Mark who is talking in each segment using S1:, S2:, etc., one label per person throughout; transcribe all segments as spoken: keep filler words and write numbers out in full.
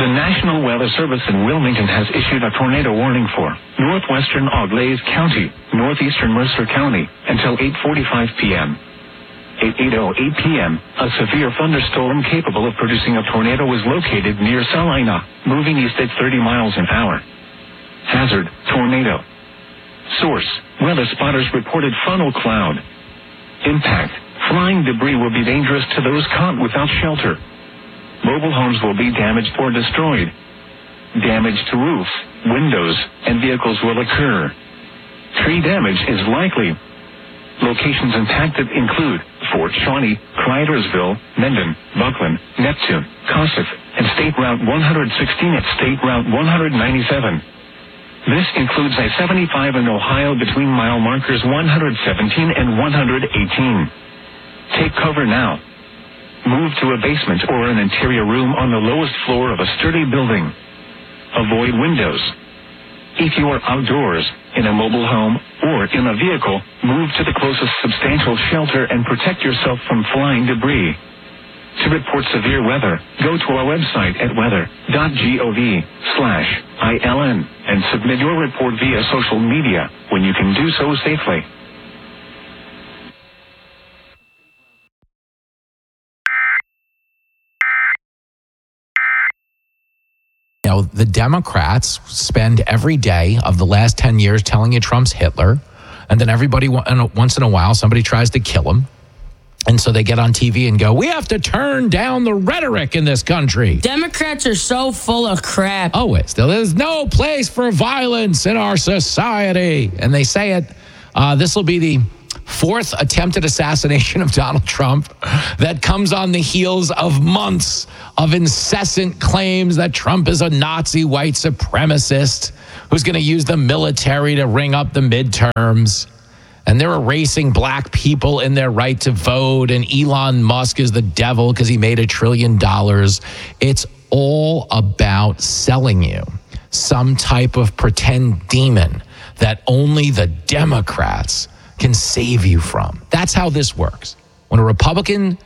S1: The National Weather Service in Wilmington has issued a tornado warning for northwestern Auglaize County, northeastern Mercer County, until eight forty-five p.m. At eight oh eight p.m., a severe thunderstorm capable of producing a tornado was located near Salina, moving east at thirty miles an hour. Hazard, tornado. Source, weather spotters reported funnel cloud. Impact, flying debris will be dangerous to those caught without shelter. Mobile homes will be damaged or destroyed. Damage to roofs, windows, and vehicles will occur. Tree damage is likely. Locations impacted include Fort Shawnee, Cridersville, Mendon, Buckland, Neptune, Kossuth, and State Route one sixteen at State Route one ninety-seven. This includes I seventy-five in Ohio between mile markers one seventeen and one eighteen. Take cover now. Move to a basement or an interior room on the lowest floor of a sturdy building. Avoid windows. If you are outdoors, in a mobile home, or in a vehicle, move to the closest substantial shelter and protect yourself from flying debris. To report severe weather, go to our website at weather.gov slash ILN and submit your report via social media when you can do so safely.
S2: You know, the Democrats spend every day of the last ten years telling you Trump's Hitler, and then everybody, once in a while, somebody tries to kill him. And so they get on T V and go, we have to turn down the rhetoric in this country.
S3: Democrats are so full of crap.
S2: Always. There's no place for violence in our society. And they say it. Uh, this will be the fourth attempted assassination of Donald Trump that comes on the heels of months of incessant claims that Trump is a Nazi white supremacist who's going to use the military to ring up the midterms. And they're erasing black people in their right to vote. And Elon Musk is the devil because he made a trillion dollars. It's all about selling you some type of pretend demon that only the Democrats can save you from. That's how this works. When a Republican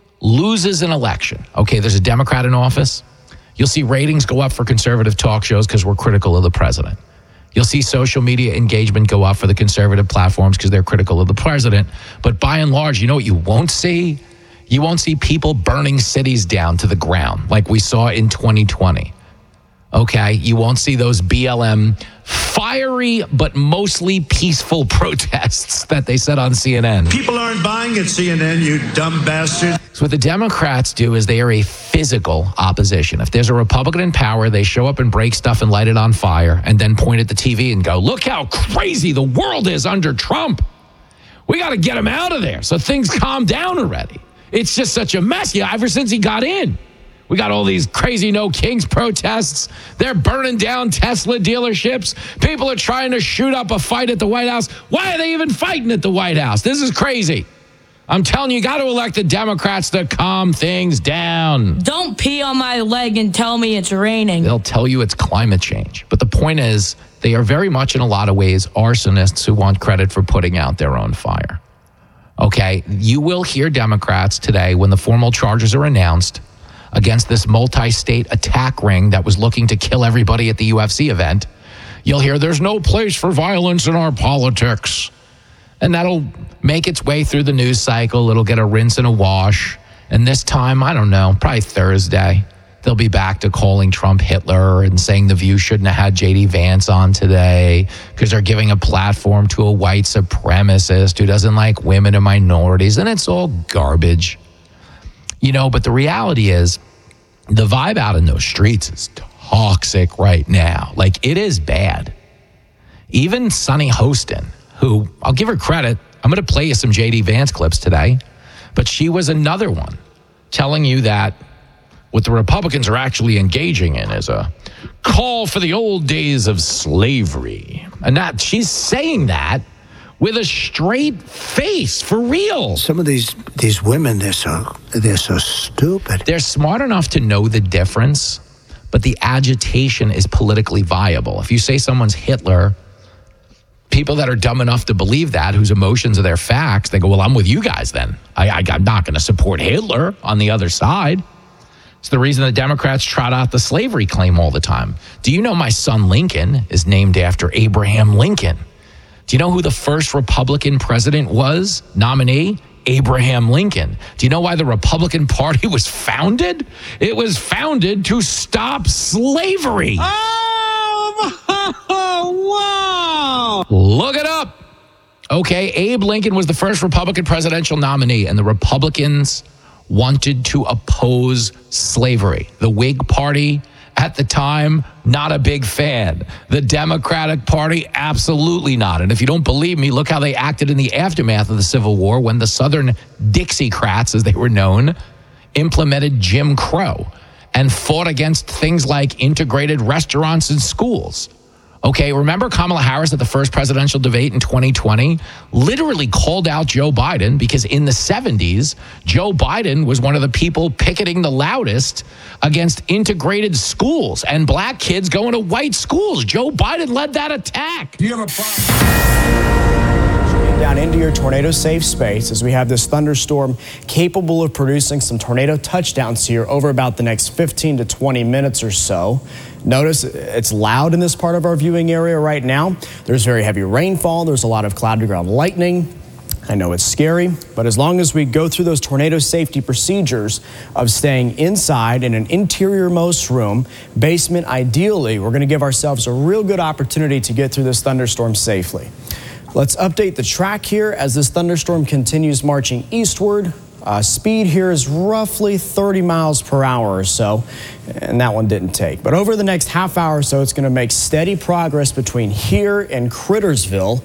S2: loses an election, okay, there's a Democrat in office, you'll see ratings go up for conservative talk shows because we're critical of the president. You'll see social media engagement go up for the conservative platforms because they're critical of the president. But by and large, you know what you won't see? You won't see people burning cities down to the ground like we saw in twenty twenty. Okay? You won't see those B L M fiery but mostly peaceful protests that they said on C N N.
S4: People aren't buying at C N N, you dumb bastard.
S2: So what the Democrats do is they are a physical opposition. If there's a Republican in power, they show up and break stuff and light it on fire and then point at the T V and go, look how crazy the world is under Trump. We got to get him out of there so things calm down already. It's just such a mess. Yeah, ever since he got in. We got all these crazy No Kings protests. They're burning down Tesla dealerships. People are trying to shoot up a fight at the White House. Why are they even fighting at the White House? This is crazy. I'm telling you, you got to elect the Democrats to calm things down.
S3: Don't pee on my leg and tell me it's raining.
S2: They'll tell you it's climate change. But the point is, they are very much in a lot of ways arsonists who want credit for putting out their own fire. Okay, you will hear Democrats today when the formal charges are announced against this multi-state attack ring that was looking to kill everybody at the U F C event. You'll hear there's no place for violence in our politics. And that'll make its way through the news cycle. It'll get a rinse and a wash. And this time, I don't know, probably Thursday, they'll be back to calling Trump Hitler and saying The View shouldn't have had J D Vance on today because they're giving a platform to a white supremacist who doesn't like women and minorities. And it's all garbage. You know, but the reality is the vibe out in those streets is toxic right now. Like, it is bad. Even Sunny Hostin, who, I'll give her credit, I'm going to play you some J D Vance clips today, but she was another one telling you that what the Republicans are actually engaging in is a call for the old days of slavery. And that she's saying that with a straight face, for real.
S5: Some of these these women, they're so they're so stupid.
S2: They're smart enough to know the difference, but the agitation is politically viable. If you say someone's Hitler, people that are dumb enough to believe that, whose emotions are their facts, they go, well, I'm with you guys then. I, I, I'm not going to support Hitler on the other side. It's the reason the Democrats trot out the slavery claim all the time. Do you know my son Lincoln is named after Abraham Lincoln? Do you know who the first Republican president was? Nominee? Abraham Lincoln. Do you know why the Republican Party was founded? It was founded to stop slavery.
S6: Oh, wow.
S2: Look it up. Okay, Abe Lincoln was the first Republican presidential nominee, and the Republicans wanted to oppose slavery. The Whig Party at the time, not a big fan. The Democratic Party, absolutely not. And if you don't believe me, look how they acted in the aftermath of the Civil War when the Southern Dixiecrats, as they were known, implemented Jim Crow and fought against things like integrated restaurants and schools. Okay, remember Kamala Harris at the first presidential debate in twenty twenty literally called out Joe Biden because in the seventies, Joe Biden was one of the people picketing the loudest against integrated schools and black kids going to white schools. Joe Biden led that attack.
S6: Do you have a problem?
S7: Down into your tornado safe space as we have this thunderstorm capable of producing some tornado touchdowns here over about the next fifteen to twenty minutes or so. Notice it's loud in this part of our viewing area right now. There's very heavy rainfall. There's a lot of cloud to ground lightning. I know it's scary, but as long as we go through those tornado safety procedures of staying inside in an interior-most room, basement ideally, we're going to give ourselves a real good opportunity to get through this thunderstorm safely. Let's update the track here as this thunderstorm continues marching eastward. Uh, speed here is roughly thirty miles per hour or so, and that one didn't take. But over the next half hour or so, it's going to make steady progress between here and Crittersville.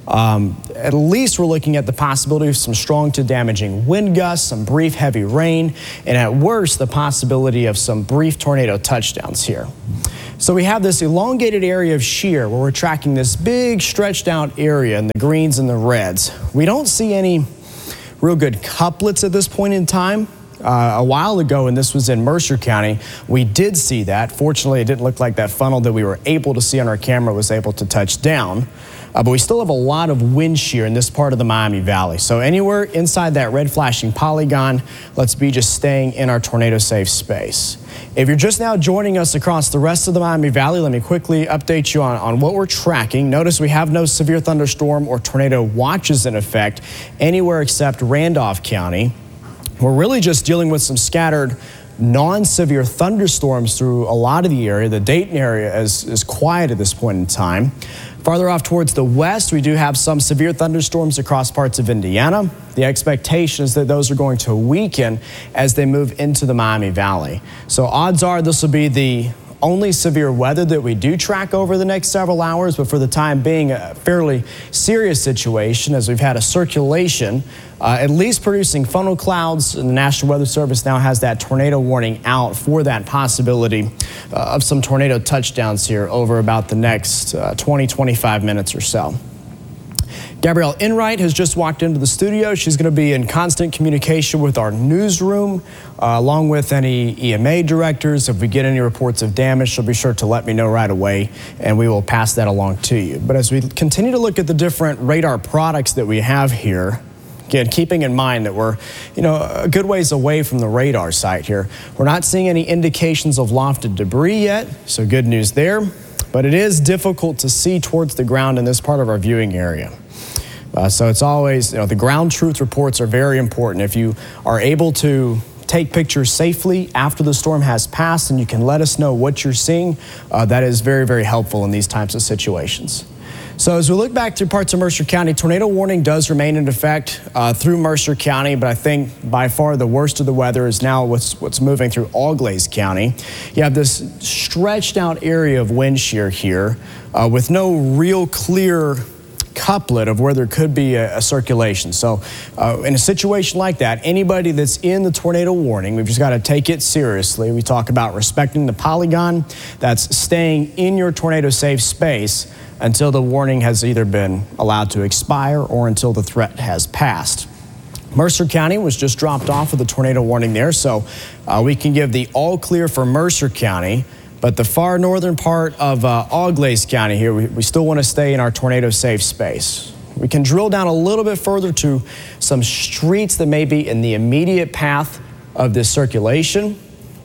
S7: Um, at least we're looking at the possibility of some strong to damaging wind gusts, some brief heavy rain, and at worst, the possibility of some brief tornado touchdowns here. So we have this elongated area of shear where we're tracking this big stretched out area in the greens and the reds. We don't see any real good couplets at this point in time. Uh, a while ago, and this was in Mercer County, we did see that. Fortunately, it didn't look like that funnel that we were able to see on our camera was able to touch down. Uh, but we still have a lot of wind shear in this part of the Miami Valley. So anywhere inside that red flashing polygon, let's be just staying in our tornado safe space. If you're just now joining us across the rest of the Miami Valley, let me quickly update you on, on what we're tracking. Notice we have no severe thunderstorm or tornado watches in effect anywhere except Randolph County. We're really just dealing with some scattered non-severe thunderstorms through a lot of the area. The Dayton area is, is quiet at this point in time. Farther off towards the west, we do have some severe thunderstorms across parts of Indiana. The expectation is that those are going to weaken as they move into the Miami Valley. So odds are this will be the only severe weather that we do track over the next several hours, but for the time being, a fairly serious situation as we've had a circulation uh, at least producing funnel clouds, and the National Weather Service now has that tornado warning out for that possibility uh, of some tornado touchdowns here over about the next uh, twenty, twenty-five minutes or so. Gabrielle Enright has just walked into the studio. She's going to be in constant communication with our newsroom, uh, along with any E M A directors. If we get any reports of damage, she'll be sure to let me know right away, and we will pass that along to you. But as we continue to look at the different radar products that we have here, again, keeping in mind that we're, you know, a good ways away from the radar site here, we're not seeing any indications of lofted debris yet, so good news there. But it is difficult to see towards the ground in this part of our viewing area. Uh, so it's always, you know, the ground truth reports are very important. If you are able to take pictures safely after the storm has passed and you can let us know what you're seeing, uh, that is very, very helpful in these types of situations. So as we look back through parts of Mercer County, tornado warning does remain in effect uh, through Mercer County, but I think by far the worst of the weather is now what's, what's moving through Auglaize County. You have this stretched out area of wind shear here uh, with no real clear couplet of where there could be a, a circulation. So uh, in a situation like that, anybody that's in the tornado warning, we've just got to take it seriously. We talk about respecting the polygon. That's staying in your tornado safe space until the warning has either been allowed to expire or until the threat has passed. Mercer County was just dropped off with a tornado warning there, so uh, we can give the all clear for Mercer County. But the far northern part of uh, Auglaize County here, we, we still want to stay in our tornado safe space. We can drill down a little bit further to some streets that may be in the immediate path of this circulation.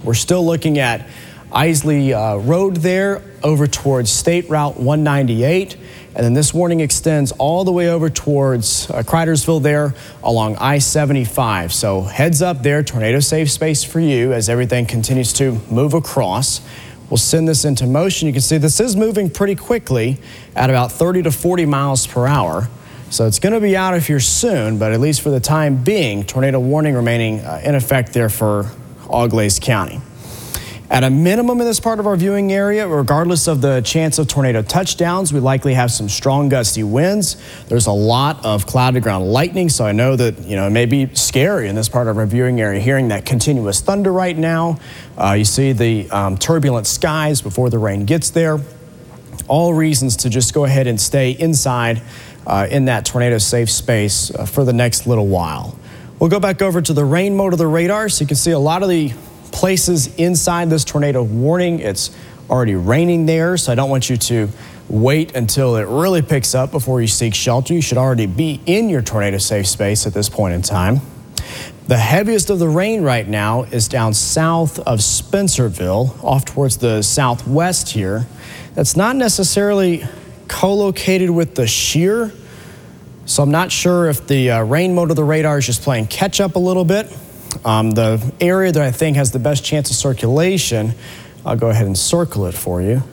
S7: We're still looking at Isley uh, Road there over towards State Route one ninety-eight. And then this warning extends all the way over towards uh, Cridersville there along I seventy-five. So heads up there, tornado safe space for you as everything continues to move across. We'll send this into motion. You can see this is moving pretty quickly at about thirty to forty miles per hour. So it's going to be out of here soon, but at least for the time being, tornado warning remaining uh, in effect there for Auglaize County. At a minimum in this part of our viewing area, regardless of the chance of tornado touchdowns, we likely have some strong gusty winds. There's a lot of cloud to ground lightning, so I know that, you know, it may be scary in this part of our viewing area hearing that continuous thunder right now. Uh, you see the um, turbulent skies before the rain gets there. All reasons to just go ahead and stay inside uh, in that tornado safe space uh, for the next little while. We'll go back over to the rain mode of the radar so you can see a lot of the places inside this tornado warning. It's already raining there, so I don't want you to wait until it really picks up before you seek shelter. You should already be in your tornado safe space at this point in time. The heaviest of the rain right now is down south of Spencerville, off towards the southwest here. That's not necessarily co-located with the shear, so I'm not sure if the uh, rain mode of the radar is just playing catch up a little bit. Um, the area that I think has the best chance of circulation, I'll go ahead and circle it for you,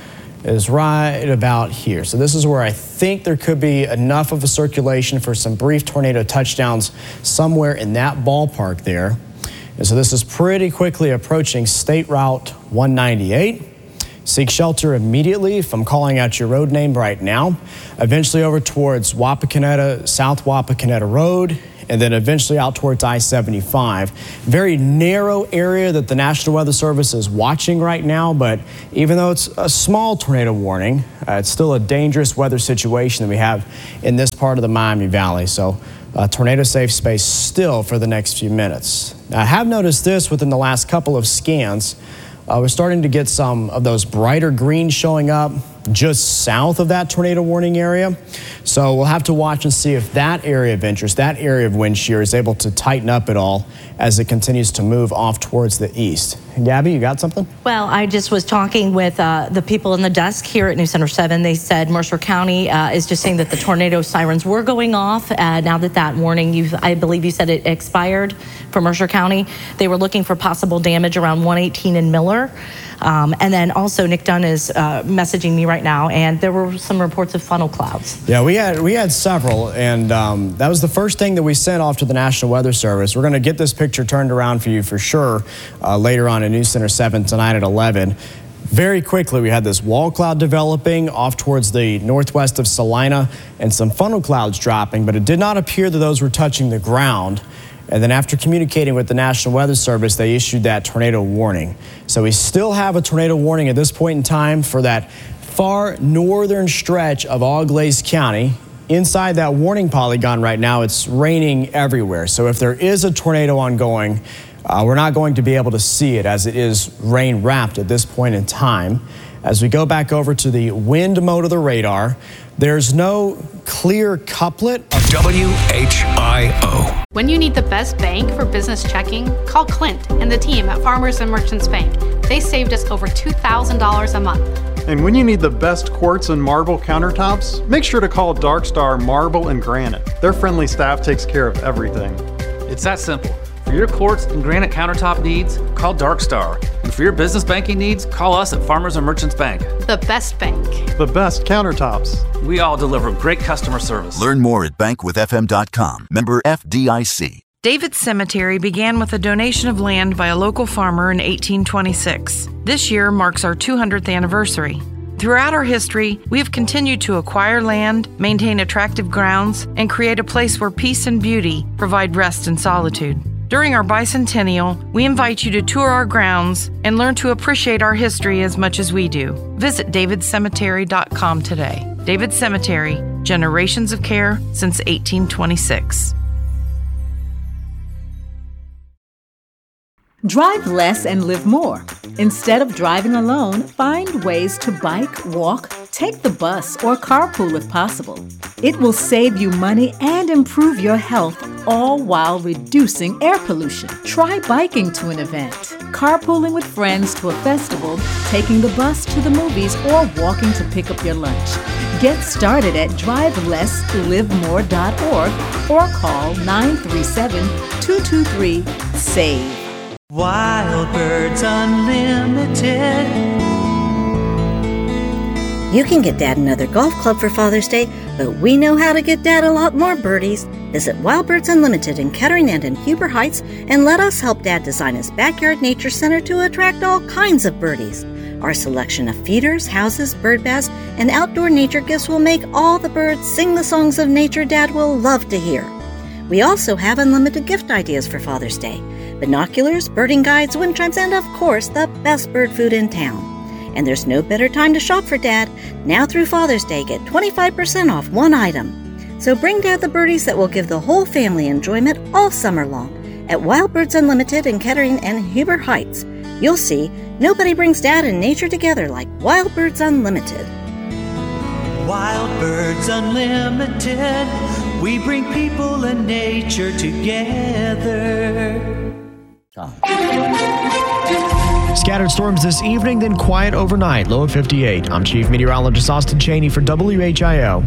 S7: is right about here. So this is where I think there could be enough of a circulation for some brief tornado touchdowns somewhere in that ballpark there. And so this is pretty quickly approaching State Route one ninety-eight. Seek shelter immediately if I'm calling out your road name right now. Eventually over towards Wapakoneta, South Wapakoneta Road, and then eventually out towards I seventy-five. Very narrow area that the National Weather Service is watching right now, but even though it's a small tornado warning, uh, it's still a dangerous weather situation that we have in this part of the Miami Valley. So uh, tornado safe space still for the next few minutes. Now, I have noticed this within the last couple of scans. Uh, we're starting to get some of those brighter greens showing up just south of that tornado warning area. So we'll have to watch and see if that area of interest, that area of wind shear is able to tighten up at all as it continues to move off towards the east. Gabby, you got something?
S8: Well, I just was talking with uh, the people in the desk here at News Center seven. They said Mercer County uh, is just saying that the tornado sirens were going off. Uh, now that that warning, you I believe you said it expired for Mercer County. They were looking for possible damage around one eighteen in Miller. Um, and then also Nick Dunn is uh, messaging me right now, and there were some reports of funnel clouds.
S7: Yeah, we had we had several, and um, that was the first thing that we sent off to the National Weather Service. We're going to get this picture turned around for you for sure uh, later on in News Center seven tonight at eleven. Very quickly, we had this wall cloud developing off towards the northwest of Salina and some funnel clouds dropping, but it did not appear that those were touching the ground. And then after communicating with the National Weather Service, they issued that tornado warning. So we still have a tornado warning at this point in time for that far northern stretch of Auglaize County. Inside that warning polygon right now, it's raining everywhere. So if there is a tornado ongoing, uh, we're not going to be able to see it as it is rain wrapped at this point in time. As we go back over to the wind mode of the radar, there's no clear couplet of
S9: W H I O.
S10: When you need the best bank for business checking, call Clint and the team at Farmers and Merchants Bank. They saved us over two thousand dollars a month.
S11: And when you need the best quartz and marble countertops, make sure to call Darkstar Marble and Granite. Their friendly staff takes care of everything.
S12: It's that simple. For your quartz and granite countertop needs, call Darkstar. And for your business banking needs, call us at Farmers and Merchants Bank.
S10: The best bank.
S11: The best countertops.
S12: We all deliver great customer service.
S13: Learn more at bank with f m dot com. Member F D I C.
S14: David's Cemetery began with a donation of land by a local farmer in eighteen twenty-six. This year marks our two hundredth anniversary. Throughout our history, we have continued to acquire land, maintain attractive grounds, and create a place where peace and beauty provide rest and solitude. During our bicentennial, we invite you to tour our grounds and learn to appreciate our history as much as we do. Visit david cemetery dot com today. David Cemetery, generations of care since eighteen twenty-six.
S15: Drive less and live more. Instead of driving alone, find ways to bike, walk, Take the bus or carpool if possible. It will save you money and improve your health, all while reducing air pollution. Try biking to an event, carpooling with friends to a festival, taking the bus to the movies, or walking to pick up your lunch. Get started at drive less live more dot org or call nine three seven, two two three, SAVE.
S16: Wild Birds Unlimited.
S17: You can get Dad another golf club for Father's Day, but we know how to get Dad a lot more birdies. Visit Wild Birds Unlimited in Kettering and in Huber Heights and let us help Dad design his backyard nature center to attract all kinds of birdies. Our selection of feeders, houses, bird baths, and outdoor nature gifts will make all the birds sing the songs of nature Dad will love to hear. We also have unlimited gift ideas for Father's Day: binoculars, birding guides, wind chimes, and of course, the best bird food in town. And there's no better time to shop for Dad. Now through Father's Day, get twenty-five percent off one item. So bring Dad the birdies that will give the whole family enjoyment all summer long at Wild Birds Unlimited in Kettering and Huber Heights. You'll see, nobody brings Dad and nature together like Wild Birds Unlimited.
S16: Wild Birds Unlimited. We bring people and nature together.
S7: Scattered storms this evening, then quiet overnight. Low of fifty-eight. I'm Chief Meteorologist Austin Cheney for W H I O.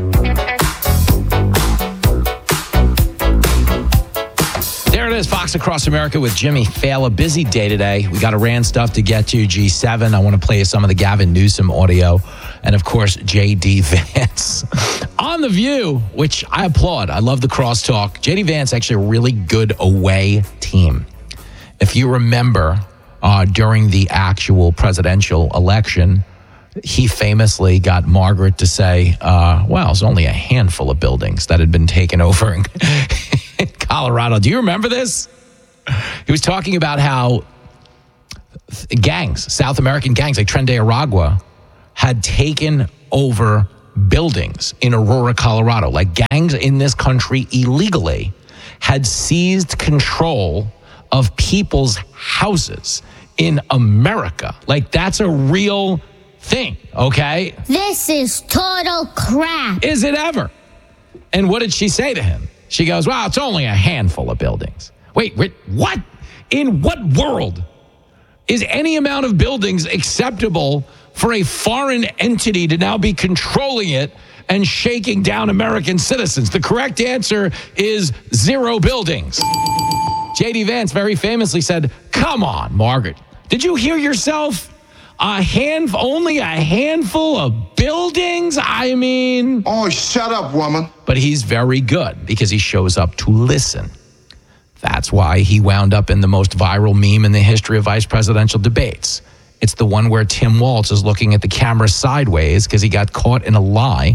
S2: There it is, Fox Across America with Jimmy Fail. A busy day today. We got Iran stuff to get to, G seven. I want to play you some of the Gavin Newsom audio. And, of course, J D. Vance. On The View, which I applaud. I love the crosstalk. J D. Vance, actually a really good away team. If you remember, uh, during the actual presidential election, he famously got Margaret to say, uh, well, it's only a handful of buildings that had been taken over in, in Colorado. Do you remember this? He was talking about how gangs, South American gangs like Tren de Aragua, had taken over buildings in Aurora, Colorado. Like gangs in this country illegally had seized control of people's houses in America. Like that's a real thing, okay?
S18: This is total crap.
S2: Is it ever? And what did she say to him? She goes, well, it's only a handful of buildings. Wait, wait, what? In what world is any amount of buildings acceptable for a foreign entity to now be controlling it and shaking down American citizens? The correct answer is zero buildings. J D. Vance very famously said, come on, Margaret. Did you hear yourself? A hand, only a handful of buildings? I mean...
S19: Oh, shut up, woman.
S2: But he's very good because he shows up to listen. That's why he wound up in the most viral meme in the history of vice presidential debates. It's the one where Tim Walz is looking at the camera sideways because he got caught in a lie.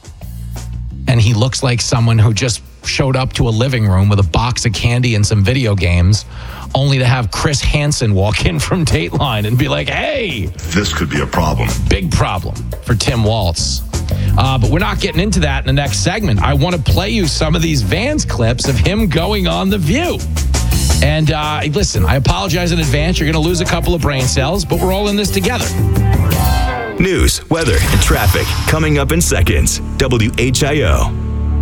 S2: And he looks like someone who just showed up to a living room with a box of candy and some video games, only to have Chris Hansen walk in from Dateline and be like, hey,
S19: this could be a problem.
S2: Big problem for Tim Walz. Uh, but we're not getting into that in the next segment. I want to play you some of these Vance clips of him going on The View. And uh, listen, I apologize in advance. You're going to lose a couple of brain cells, but we're all in this together.
S20: News, weather, and traffic coming up in seconds. W H I O.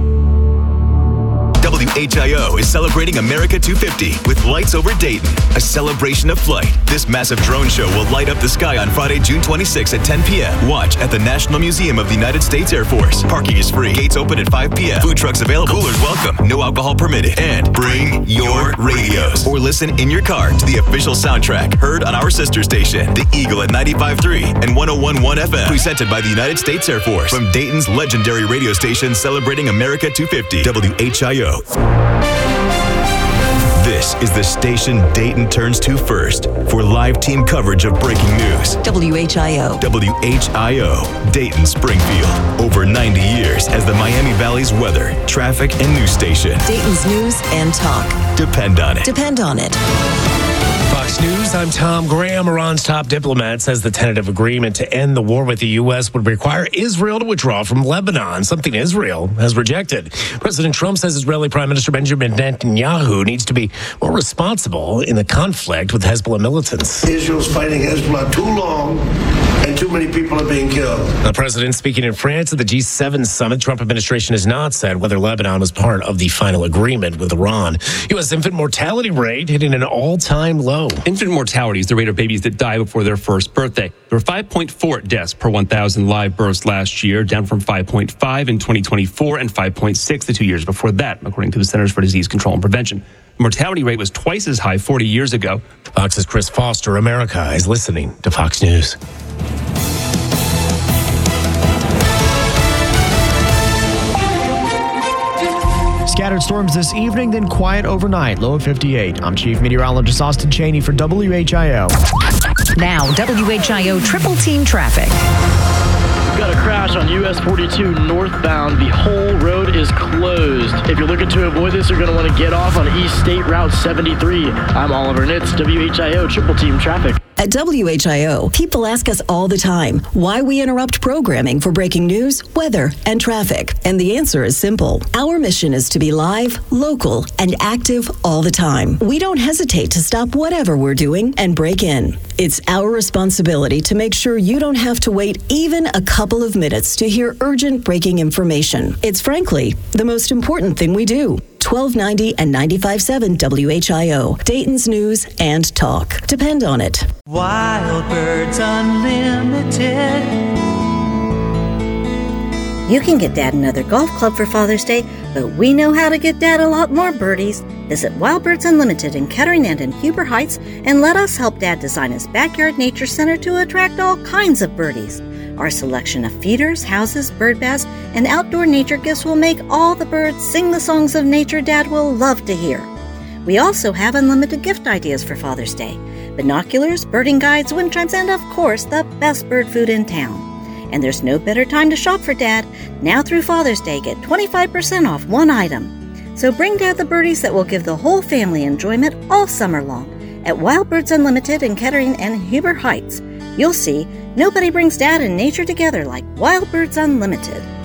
S20: W H I O is celebrating America two fifty with Lights Over Dayton, a celebration of flight. This massive drone show will light up the sky on Friday, June twenty-sixth at ten p.m. Watch at the National Museum of the United States Air Force. Parking is free. Gates open at five p.m. Food trucks available. Coolers welcome. No alcohol permitted. And bring your radios or listen in your car to the official soundtrack heard on our sister station, The Eagle at ninety-five point three and one oh one point one F M. Presented by the United States Air Force. From Dayton's legendary radio station celebrating America two fifty, W H I O. This is the station Dayton turns to first for live team coverage of breaking news.
S21: W H I O.
S20: W H I O, Dayton, Springfield. Over ninety years as the Miami Valley's weather, traffic, and news station.
S21: Dayton's news and talk.
S20: Depend on it.
S21: Depend on it.
S22: Fox News, I'm Tom Graham. Iran's top diplomat says the tentative agreement to end the war with the U S would require Israel to withdraw from Lebanon, something Israel has rejected. President Trump says Israeli Prime Minister Benjamin Netanyahu needs to be more responsible in the conflict with Hezbollah militants.
S5: Israel's fighting Hezbollah too long. and too many people are being killed.
S22: The president speaking in France at the G seven summit. Trump administration has not said whether Lebanon was part of the final agreement with Iran. U S infant mortality rate hitting an all-time low.
S1: Infant mortality is the rate of babies that die before their first birthday. There were five point four deaths per one thousand live births last year, down from five point five in twenty twenty-four and five point six the two years before that, according to the Centers for Disease Control and Prevention. The mortality rate was twice as high forty years ago.
S22: Fox's Chris Foster. America is listening to Fox News.
S7: Scattered storms this evening, then quiet overnight. Low of fifty-eight. I'm Chief Meteorologist Austin Cheney for W H I O.
S4: Now, W H I O Triple Team Traffic.
S23: We've got a crash on U S forty-two northbound. The whole road is closed. If you're looking to avoid this, you're going to want to get off on East State Route seventy-three. I'm Oliver Nitz, W H I O Triple Team Traffic.
S21: At W H I O, people ask us all the time why we interrupt programming for breaking news, weather, and traffic. And the answer is simple. Our mission is to be live, local, and active all the time. We don't hesitate to stop whatever we're doing and break in. It's our responsibility to make sure you don't have to wait even a couple of minutes to hear urgent breaking information. It's frankly the most important thing we do. twelve ninety and ninety-five point seven W H I O, Dayton's News and Talk. Depend on it.
S16: Wild Birds Unlimited.
S17: You can get Dad another golf club for Father's Day, but we know how to get Dad a lot more birdies. Visit Wild Birds Unlimited in Kettering and in Huber Heights and let us help Dad design his backyard nature center to attract all kinds of birdies. Our selection of feeders, houses, bird baths, and outdoor nature gifts will make all the birds sing the songs of nature Dad will love to hear. We also have unlimited gift ideas for Father's Day. Binoculars, birding guides, wind chimes, and of course, the best bird food in town. And there's no better time to shop for Dad. Now through Father's Day, get twenty-five percent off one item. So bring Dad the birdies that will give the whole family enjoyment all summer long at Wild Birds Unlimited in Kettering and Huber Heights. You'll see, nobody brings Dad and nature together like Wild Birds Unlimited.